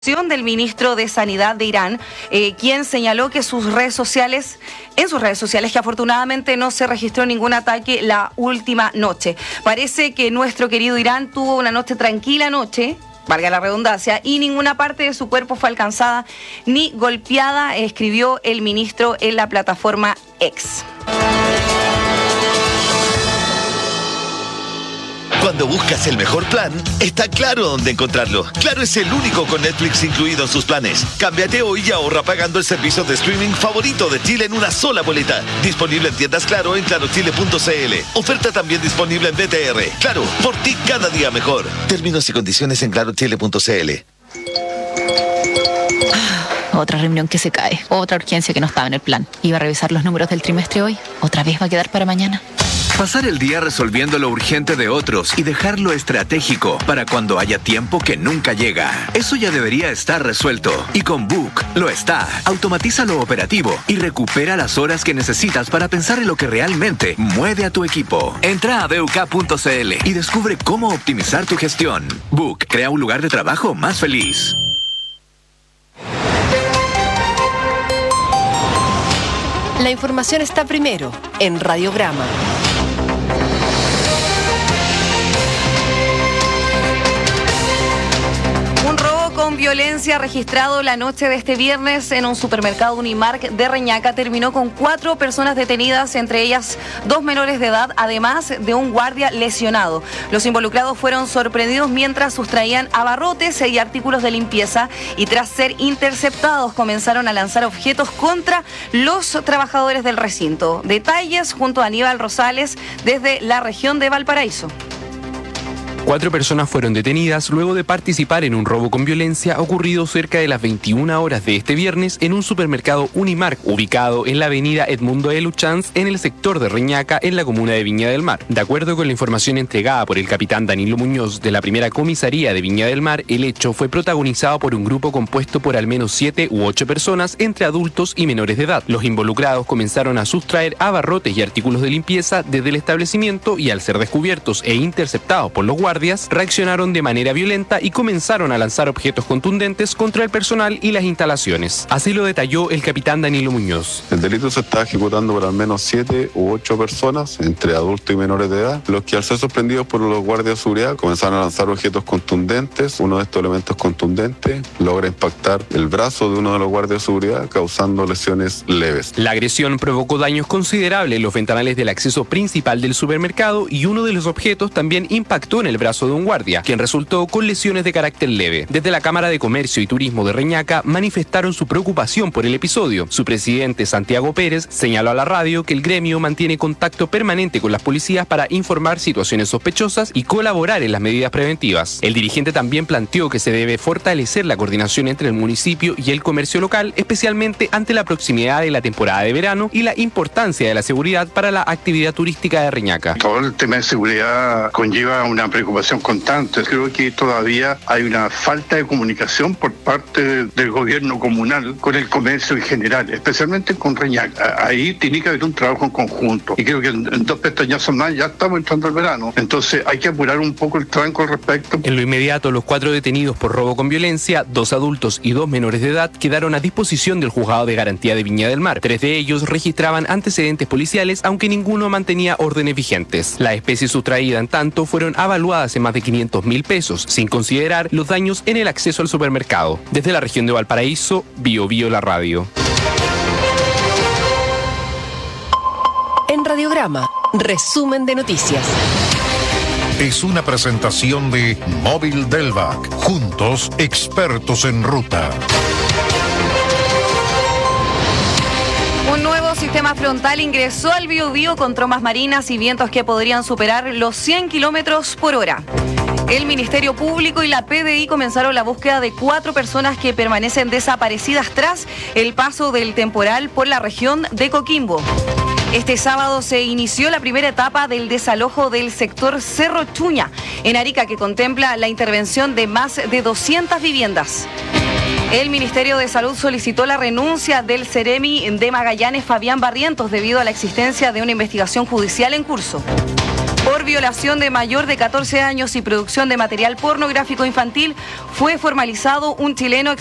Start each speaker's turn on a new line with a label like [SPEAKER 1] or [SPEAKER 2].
[SPEAKER 1] Del ministro de Sanidad de Irán, quien señaló que en sus redes sociales, que afortunadamente no se registró ningún ataque la última noche. Parece que nuestro querido Irán tuvo una noche tranquila anoche, valga la redundancia, y ninguna parte de su cuerpo fue alcanzada ni golpeada, escribió el ministro en la plataforma X.
[SPEAKER 2] Cuando buscas el mejor plan, está Claro dónde encontrarlo. Claro es el único con Netflix incluido en sus planes. Cámbiate hoy y ahorra pagando el servicio de streaming favorito de Chile en una sola boleta. Disponible en tiendas Claro en clarochile.cl. Oferta también disponible en BTR. Claro, por ti cada día mejor. Términos y condiciones en clarochile.cl.
[SPEAKER 3] Otra reunión que se cae, otra urgencia que no estaba en el plan. Iba a revisar los números del trimestre hoy, otra vez va a quedar para mañana.
[SPEAKER 4] Pasar el día resolviendo lo urgente de otros y dejarlo estratégico para cuando haya tiempo que nunca llega. Eso ya debería estar resuelto. Y con Book lo está. Automatiza lo operativo y recupera las horas que necesitas para pensar en lo que realmente mueve a tu equipo. Entra a BUK.cl y descubre cómo optimizar tu gestión. Book crea un lugar de trabajo más feliz.
[SPEAKER 5] La información está primero en Radiograma.
[SPEAKER 1] Con violencia registrado la noche de este viernes en un supermercado Unimark de Reñaca terminó con 4 personas detenidas, entre ellas 2 menores de edad, además de un guardia lesionado. Los involucrados fueron sorprendidos mientras sustraían abarrotes y artículos de limpieza y tras ser interceptados comenzaron a lanzar objetos contra los trabajadores del recinto. Detalles junto a Aníbal Rosales desde la región de Valparaíso.
[SPEAKER 6] 4 personas fueron detenidas luego de participar en un robo con violencia ocurrido cerca de las 21 horas de este viernes en un supermercado Unimark ubicado en la avenida Edmundo de Luchans en el sector de Reñaca en la comuna de Viña del Mar. De acuerdo con la información entregada por el capitán Danilo Muñoz de la primera comisaría de Viña del Mar, el hecho fue protagonizado por un grupo compuesto por al menos 7 u 8 personas entre adultos y menores de edad. Los involucrados comenzaron a sustraer abarrotes y artículos de limpieza desde el establecimiento y al ser descubiertos e interceptados por los guardias, reaccionaron de manera violenta y comenzaron a lanzar objetos contundentes contra el personal y las instalaciones. Así lo detalló el capitán Danilo Muñoz.
[SPEAKER 7] El delito se está ejecutando por al menos 7 u 8 personas, entre adultos y menores de edad, los que al ser sorprendidos por los guardias de seguridad comenzaron a lanzar objetos contundentes. Uno de estos elementos contundentes logra impactar el brazo de uno de los guardias de seguridad, causando lesiones leves.
[SPEAKER 6] La agresión provocó daños considerables en los ventanales del acceso principal del supermercado y uno de los objetos también impactó en el brazo de un guardia, quien resultó con lesiones de carácter leve. Desde la Cámara de Comercio y Turismo de Reñaca manifestaron su preocupación por el episodio. Su presidente, Santiago Pérez, señaló a la radio que el gremio mantiene contacto permanente con las policías para informar situaciones sospechosas y colaborar en las medidas preventivas. El dirigente también planteó que se debe fortalecer la coordinación entre el municipio y el comercio local, especialmente ante la proximidad de la temporada de verano y la importancia de la seguridad para la actividad turística de Reñaca.
[SPEAKER 8] Todo el tema de seguridad conlleva una preocupación constante. Creo que todavía hay una falta de comunicación por parte del gobierno comunal con el comercio en general, especialmente con Reñaca. Ahí tiene que haber un trabajo en conjunto. Y creo que en 2 pestañazos más ya estamos entrando al verano. Entonces hay que apurar un poco el tranco al respecto.
[SPEAKER 6] En lo inmediato, los 4 detenidos por robo con violencia, 2 adultos y 2 menores de edad, quedaron a disposición del Juzgado de Garantía de Viña del Mar. 3 de ellos registraban antecedentes policiales, aunque ninguno mantenía órdenes vigentes. Las especies sustraídas, en tanto, fueron evaluadas en más de 500.000 pesos, sin considerar los daños en el acceso al supermercado. Desde la región de Valparaíso, Bio la radio.
[SPEAKER 5] En Radiograma, resumen de noticias.
[SPEAKER 9] Es una presentación de Móvil Delvac. Juntos, expertos en ruta.
[SPEAKER 1] Un nuevo sistema frontal ingresó al Biobío con trombas marinas y vientos que podrían superar los 100 kilómetros por hora. El Ministerio Público y la PDI comenzaron la búsqueda de 4 personas que permanecen desaparecidas tras el paso del temporal por la región de Coquimbo. Este sábado se inició la primera etapa del desalojo del sector Cerro Chuña, en Arica, que contempla la intervención de más de 200 viviendas. El Ministerio de Salud solicitó la renuncia del Ceremi de Magallanes, Fabián Barrientos, debido a la existencia de una investigación judicial en curso. Por Por violación de mayor de 14 años y producción de material pornográfico infantil fue formalizado un chileno